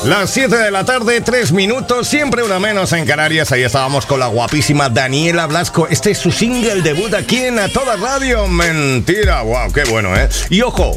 Las 7 de la tarde, 3 minutos, siempre una menos en Canarias. Ahí estábamos con la guapísima Daniela Blasco. Este es su single debut aquí en A Toda Radio. Mentira, wow, qué bueno, ¿eh? Y ojo,